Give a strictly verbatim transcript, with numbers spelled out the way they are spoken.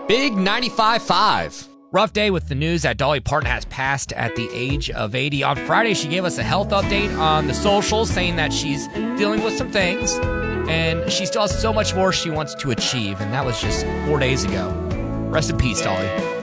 Big ninety-five point five. Rough day with the news that Dolly Parton has passed at the age of eighty. On Friday, she gave us a health update on the socials, saying that she's dealing with some things, and she still has so much more she wants to achieve, and that was just four days ago. Rest in peace, Dolly.